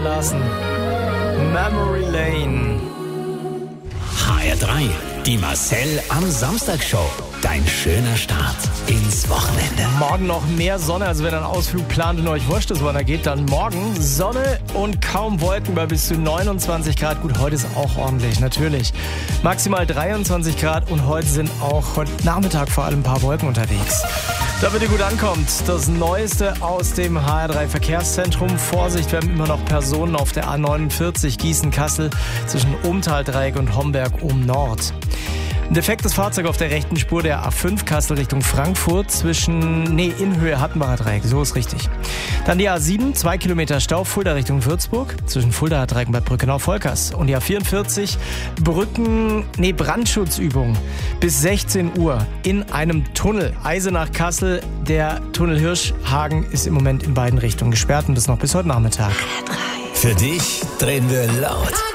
lassen. Memory Lane. HR3, die Marcel am Samstag Show. Dein schöner Start ins Wochenende. Morgen noch mehr Sonne, also wenn ihr einen Ausflug plant und euch wurscht ist, wann er geht, dann morgen Sonne und kaum Wolken bei bis zu 29 Grad. Gut, heute ist auch ordentlich, natürlich. Maximal 23 Grad und heute sind auch heute Nachmittag vor allem ein paar Wolken unterwegs. Damit ihr gut ankommt, das Neueste aus dem HR3 Verkehrszentrum. Vorsicht, wir haben immer noch Personen auf der A49 Gießen-Kassel zwischen Umtaldreieck und Homberg um Nord. Ein defektes Fahrzeug auf der rechten Spur der A5 Kassel Richtung Frankfurt in Höhe Hattenbacher Dreieck, so ist richtig. Dann die A7, 2 Kilometer Stau, Fulda Richtung Würzburg, zwischen Fuldaer Dreieck und Bad Brückenau-Volkers. Und die A44, Brandschutzübung bis 16 Uhr in einem Tunnel. Eisenach Kassel, der Tunnel Hirschhagen ist im Moment in beiden Richtungen gesperrt und das noch bis heute Nachmittag. Für dich drehen wir laut.